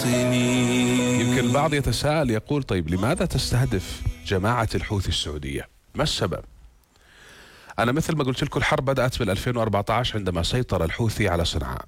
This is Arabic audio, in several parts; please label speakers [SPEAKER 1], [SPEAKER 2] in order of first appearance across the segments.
[SPEAKER 1] سنين.
[SPEAKER 2] يمكن البعض يتساءل يقول طيب لماذا تستهدف جماعة الحوثي السعودية؟ ما السبب؟ أنا مثل ما قلت لكم الحرب بدأت بال 2014 عندما سيطر الحوثي على صنعاء،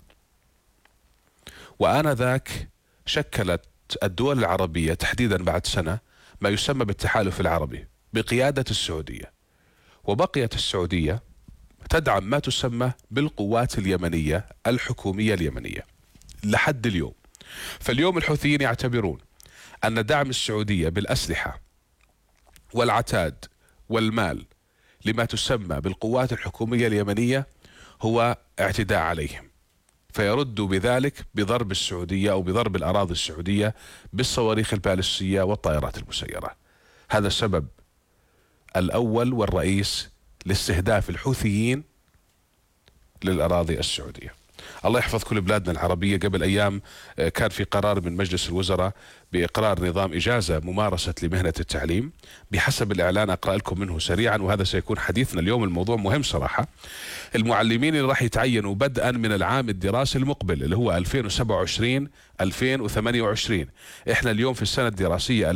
[SPEAKER 2] وآنذاك شكلت الدول العربية تحديدا بعد سنة ما يسمى بالتحالف العربي بقيادة السعودية، وبقيت السعودية تدعم ما تسمى بالقوات اليمنية الحكومية اليمنية لحد اليوم. فاليوم الحوثيين يعتبرون أن دعم السعودية بالأسلحة والعتاد والمال لما تسمى بالقوات الحكومية اليمنية هو اعتداء عليهم، فيردوا بذلك بضرب السعودية أو بضرب الأراضي السعودية بالصواريخ البالستية والطائرات المسيرة. هذا السبب الأول والرئيس لاستهداف الحوثيين للأراضي السعودية. الله يحفظ كل بلادنا العربية. قبل أيام كان في قرار من مجلس الوزراء بإقرار نظام إجازة ممارسة لمهنة التعليم بحسب الإعلان، أقرأ لكم منه سريعا وهذا سيكون حديثنا اليوم. الموضوع مهم صراحة. المعلمين اللي راح يتعينوا بدءا من العام الدراسي المقبل اللي هو 2027-2028، إحنا اليوم في السنة الدراسية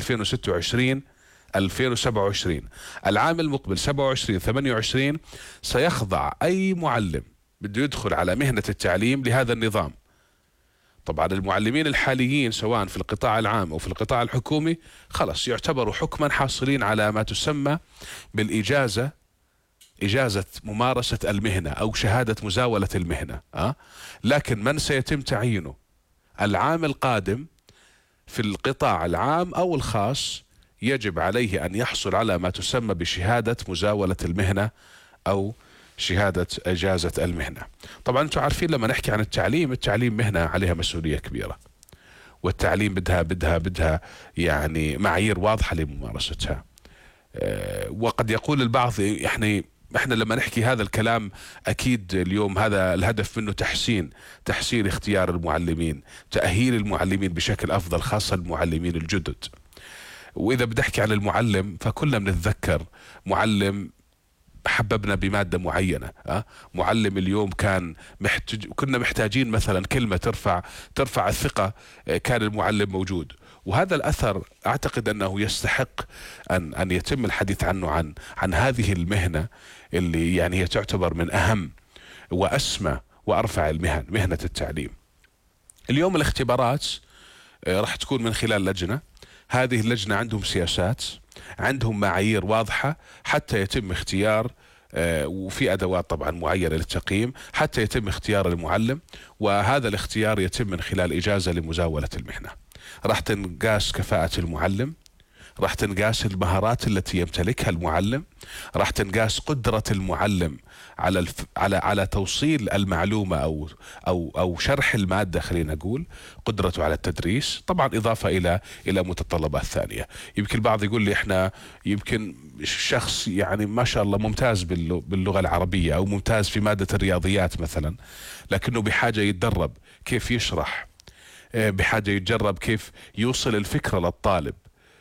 [SPEAKER 2] 2026-2027، العام المقبل 27-28 سيخضع أي معلم بده يدخل على مهنة التعليم لهذا النظام. طبعا المعلمين الحاليين سواء في القطاع العام أو في القطاع الحكومي خلص يعتبروا حكما حاصلين على ما تسمى بالإجازة، إجازة ممارسة المهنة أو شهادة مزاولة المهنة. لكن من سيتم تعيينه العام القادم في القطاع العام أو الخاص يجب عليه أن يحصل على ما تسمى بشهادة مزاولة المهنة أو شهادة إجازة المهنة. طبعا أنتم عارفين لما نحكي عن التعليم مهنة عليها مسؤولية كبيرة، والتعليم بدها يعني معايير واضحة لممارستها. وقد يقول البعض احنا لما نحكي هذا الكلام اكيد اليوم هذا الهدف منه تحسين اختيار المعلمين، تأهيل المعلمين بشكل افضل، خاصة المعلمين الجدد. واذا بدي احكي عن المعلم فكلنا بنتذكر معلم حببنا بمادة معينة. معلم اليوم كنا محتاجين مثلا كلمة ترفع الثقة، كان المعلم موجود، وهذا الأثر أعتقد أنه يستحق أن يتم الحديث عنه عن هذه المهنة اللي يعني هي تعتبر من أهم وأسمى وأرفع المهن، مهنة التعليم. اليوم الاختبارات راح تكون من خلال لجنة، هذه اللجنة عندهم سياسات، عندهم معايير واضحة حتى يتم اختيار، وفي أدوات طبعا معينة للتقييم حتى يتم اختيار المعلم، وهذا الاختيار يتم من خلال إجازة لمزاولة المهنة. راح تنقاس كفاءة المعلم، راح تنقاس المهارات التي يمتلكها المعلم، راح تنقاس قدرة المعلم على توصيل المعلومة أو شرح المادة، خلينا نقول قدرته على التدريس، طبعا إضافة إلى متطلبات ثانية. يمكن البعض يقول لي إحنا يمكن شخص يعني ما شاء الله ممتاز باللغة العربية أو ممتاز في مادة الرياضيات مثلا، لكنه بحاجة يتدرب كيف يشرح، بحاجة يتجرب كيف يوصل الفكرة للطالب،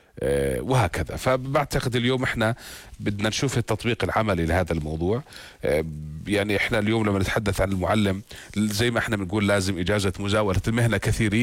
[SPEAKER 2] وهكذا. فبعتقد اليوم احنا بدنا نشوف التطبيق العملي لهذا الموضوع. يعني احنا اليوم لما نتحدث عن المعلم زي ما احنا بنقول لازم إجازة مزاولة المهنة،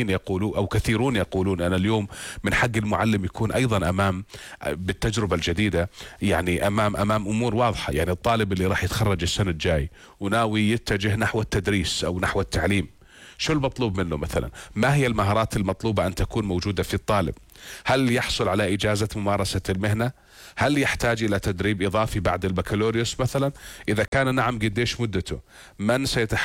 [SPEAKER 2] كثيرون يقولون أنا اليوم من حق المعلم يكون أيضا أمام بالتجربة الجديدة، يعني أمام أمور واضحة. يعني الطالب اللي راح يتخرج السنة الجاي وناوي يتجه نحو التدريس أو نحو التعليم، شو المطلوب منه مثلا؟ ما هي المهارات المطلوبة أن تكون موجودة في الطالب؟ هل يحصل على إجازة ممارسة المهنة؟ هل يحتاج إلى تدريب إضافي بعد البكالوريوس مثلا؟ إذا كان نعم قديش مدته؟ من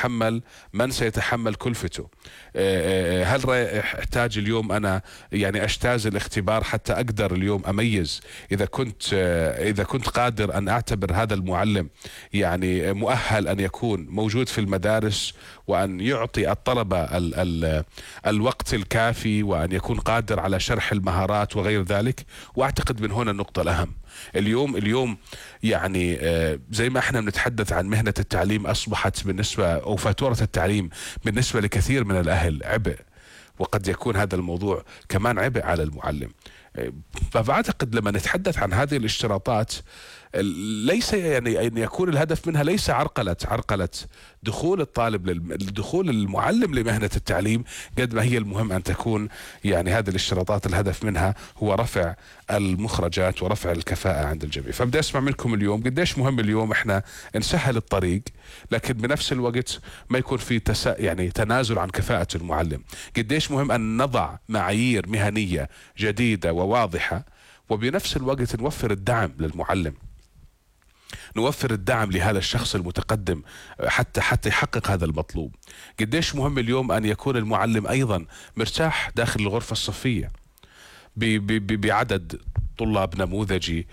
[SPEAKER 2] سيتحمل كلفته؟ هل يحتاج اليوم أنا يعني أجتاز الاختبار حتى أقدر اليوم أميز إذا كنت قادر أن أعتبر هذا المعلم يعني مؤهل أن يكون موجود في المدارس وأن يعطي الطلبة الوقت الكافي وأن يكون قادر على شرح المهارات وغير ذلك. وأعتقد من هنا النقطة الأهم. اليوم يعني زي ما احنا بنتحدث عن مهنة التعليم أصبحت بالنسبة أو فاتورة التعليم بالنسبة لكثير من الأهل عبء، وقد يكون هذا الموضوع كمان عبء على المعلم. فأعتقد لما نتحدث عن هذه الاشتراطات ليس يعني أن يكون الهدف منها ليس عرقلة دخول الطالب دخول المعلم لمهنة التعليم، قد ما هي المهم أن تكون يعني هذه الاشتراطات الهدف منها هو رفع المخرجات ورفع الكفاءة عند الجميع. فبدي أسمع منكم اليوم قديش مهم اليوم إحنا نسهل الطريق، لكن بنفس الوقت ما يكون في يعني تنازل عن كفاءة المعلم. قديش مهم أن نضع معايير مهنية جديدة وواضحة، وبنفس الوقت نوفر الدعم للمعلم، نوفر الدعم لهذا الشخص المتقدم حتى يحقق هذا المطلوب. قديش مهم اليوم أن يكون المعلم أيضا مرتاح داخل الغرفة الصفية بعدد طلاب نموذجي،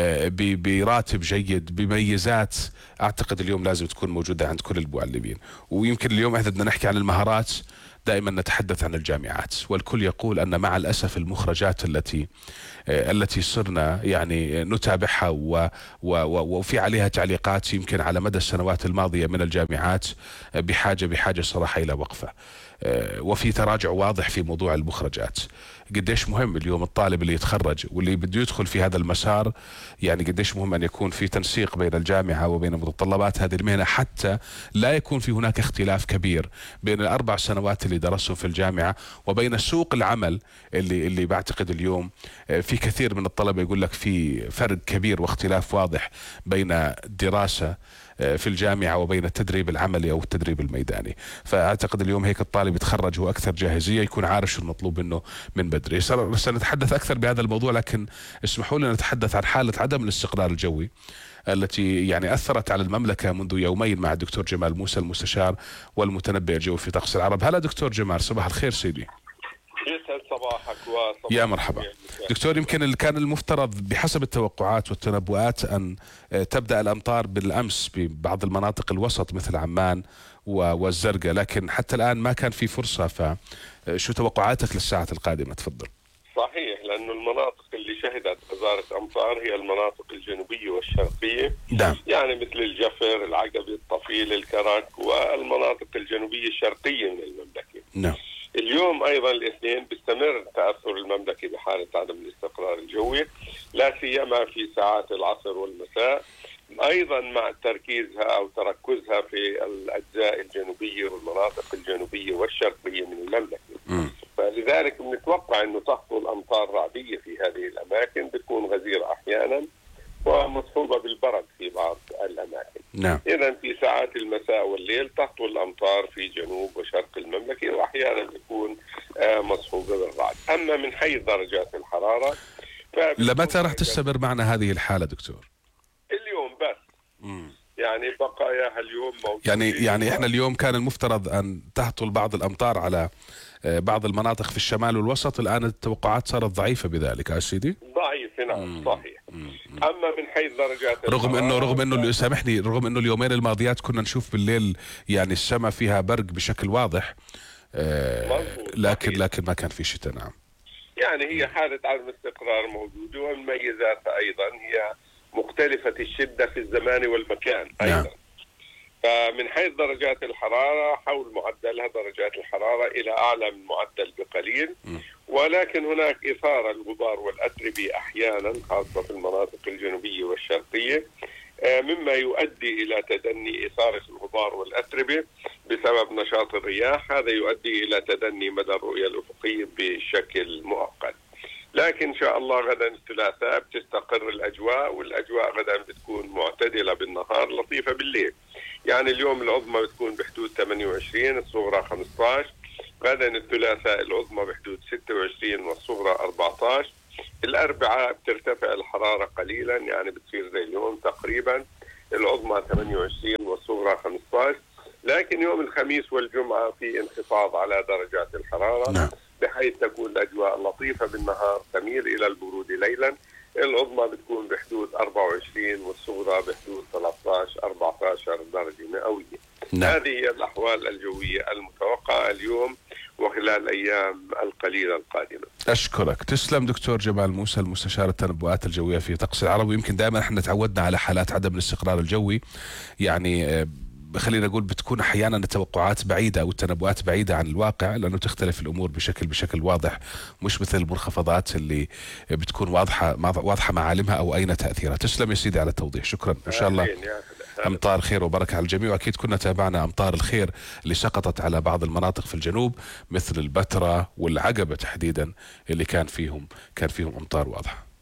[SPEAKER 2] براتب جيد، بميزات أعتقد اليوم لازم تكون موجودة عند كل المعلمين. ويمكن اليوم إحنا بدنا نحكي عن المهارات، دائما نتحدث عن الجامعات، والكل يقول أن مع الأسف المخرجات التي صرنا يعني نتابعها وفي عليها تعليقات يمكن على مدى السنوات الماضية من الجامعات بحاجة صراحة إلى وقفة، وفي تراجع واضح في موضوع المخرجات. قديش مهم اليوم الطالب اللي يتخرج واللي بده يدخل في هذا المسار، يعني قديش مهم أن يكون في تنسيق بين الجامعة وبين متطلبات هذه المهنة، حتى لا يكون في هناك اختلاف كبير بين الأربع سنوات اللي درسهم في الجامعة وبين سوق العمل اللي بعتقد اليوم في كثير من الطلبة يقول لك في فرق كبير واختلاف واضح بين الدراسة في الجامعة وبين التدريب العملي أو التدريب الميداني. فأعتقد اليوم هيك الطالب يتخرج هو أكثر جاهزية، يكون عارف شو المطلوب منه من بدري. سنتحدث أكثر بهذا الموضوع، لكن اسمحوا لنا نتحدث عن حالة عدم الاستقرار الجوي التي يعني أثرت على المملكة منذ يومين مع الدكتور جمال موسى المستشار والمتنبئ الجوي في طقس العرب. هلا دكتور جمال، صباح الخير سيدي.
[SPEAKER 1] يسعد صباحك وصباح
[SPEAKER 2] يا مرحبا دكتور. يمكن كان المفترض بحسب التوقعات والتنبؤات أن تبدأ الأمطار بالأمس ببعض المناطق الوسط مثل عمان والزرقاء، لكن حتى الآن ما كان في فرصة. فشو توقعاتك للساعات القادمة؟ تفضل.
[SPEAKER 1] صحيح، لأنه المناطق اللي شهدت غزارة أمطار هي المناطق الجنوبية والشرقية.
[SPEAKER 2] نعم.
[SPEAKER 1] يعني مثل الجفر، العقبة، الطفيل، الكرك، والمناطق الجنوبية الشرقية من المملكة.
[SPEAKER 2] نعم.
[SPEAKER 1] اليوم أيضا الاثنين بيستمر تأثر المملكة بحالة عدم الاستقرار الجوي، لا سيما في ساعات العصر والمساء، أيضا مع تركيزها أو تركزها في الأجزاء الجنوبية والمناطق الجنوبية والشرقية من المملكة. فلذلك بنتوقع أنه تهطل أمطار رعدية في هذه الأماكن، بتكون غزيرة أحيانا ومصحوبة بالبرد في بعض الأماكن.
[SPEAKER 2] نعم.
[SPEAKER 1] إذا في ساعات المساء والليل تهطل الأمطار في جنوب وشرق المملكة، وأحيانا بتكون مصحوبة بالرعد. أما من حيث درجات الحرارة،
[SPEAKER 2] لمتى راح تستمر معنا هذه الحالة دكتور؟
[SPEAKER 1] اليوم بس. يعني بقاياها اليوم موجودة.
[SPEAKER 2] يعني احنا اليوم كان المفترض أن تهطل بعض الأمطار على بعض المناطق في الشمال والوسط، الآن التوقعات صارت ضعيفة بذلك يا سيدي؟
[SPEAKER 1] ضعيفة، نعم صحيح. أما من حيث درجات
[SPEAKER 2] رغم انه سامحني، رغم انه اليومين الماضيات كنا نشوف بالليل يعني السماء فيها برق بشكل واضح، لكن ما كان في شتاء. نعم.
[SPEAKER 1] يعني هي حالة عدم استقرار موجودة، ومميزاتها أيضا هي مختلفة الشدة في الزمان والمكان أيضا.
[SPEAKER 2] نعم.
[SPEAKER 1] فمن حيث درجات الحرارة، حول معدلها درجات الحرارة إلى أعلى من معدل بقليل، ولكن هناك إثارة الغبار والأتربة أحيانا، خاصة في المناطق الجنوبية والشرقية، مما يؤدي إلى تدني إثارة الغبار والأتربة بسبب نشاط الرياح. هذا يؤدي إلى تدني مدى الرؤية الأفقية بشكل مؤقت. لكن إن شاء الله غدا الثلاثاء بتستقر الأجواء، والأجواء غدا بتكون معتدلة بالنهار، لطيفة بالليل. يعني اليوم العظمى بتكون بحدود 28، الصغرى 15. غدا الثلاثاء العظمى بحدود 26 والصغرى 14. الأربعاء بترتفع الحرارة قليلا، يعني بتصير زي اليوم تقريبا، العظمى 28 والصغرى 15. لكن يوم الخميس والجمعة في انخفاض على درجات الحرارة.
[SPEAKER 2] نعم.
[SPEAKER 1] بحيث تكون الأجواء لطيفة بالنهار، تميل إلى البرود ليلا. العظمى بتكون بحدود 24 والصغرى بحدود 13-14 درجة مئوية.
[SPEAKER 2] نعم.
[SPEAKER 1] هذه هي الأحوال الجوية المتوقعة اليوم وخلال الأيام القليلة القادمة.
[SPEAKER 2] أشكرك، تسلم دكتور جمال موسى المستشار التنبؤات الجوية في طقس العرب. ويمكن دائما احنا تعودنا على حالات عدم الاستقرار الجوي، يعني خلينا نقول بتكون احيانا التوقعات بعيده او التنبؤات بعيده عن الواقع، لانه تختلف الامور بشكل واضح، مش مثل المنخفضات اللي بتكون واضحه معالمها او اين تاثيرها. تسلم يا سيدي على التوضيح، شكرا. ان شاء الله امطار خير وبركه على الجميع. واكيد كنا تابعنا امطار الخير اللي سقطت على بعض المناطق في الجنوب مثل البتراء والعقبه تحديدا، اللي كان فيهم امطار واضحه.